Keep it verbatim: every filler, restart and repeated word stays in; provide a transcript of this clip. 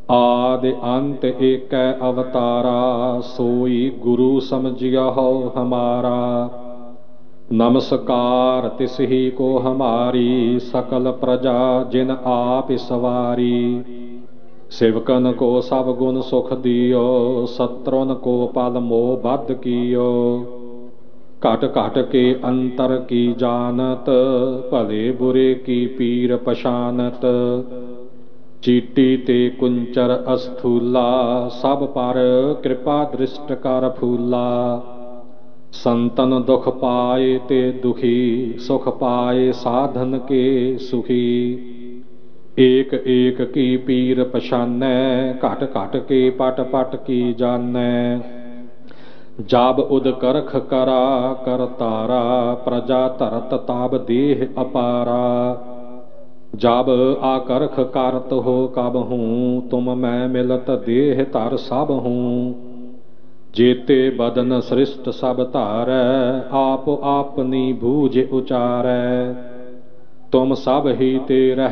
आदि अंत एकै अवतारा, सोई गुरु समझियहो हमारा। नमस्कार तिसही को हमारी, सकल प्रजा जिन आप सवारी। सेवकन को सब गुण सुख दियो, शत्रुन को पल मोह बद कियो। घट घट के अंतर की जानत, भले बुरे की पीर पछानत। चीटी ते कुंचर अस्थूला, सब पर कृपा दृष्ट कर फूला। संतन दुख पाए ते दुखी, सुख पाए साधन के सुखी। एक एक की पीर पछानै, घट घट के पट पट की जानै। जब उदकरख करा कर तारा, प्रजा धरत ताब देह अपारा। जब आकरख करत हो कब हूँ, तुम मैं मिलत देह धर सब हूँ। जेते बदन सृष्ट सब धारै, आप आपनी भूज उचारै। तुम सब ही ते रह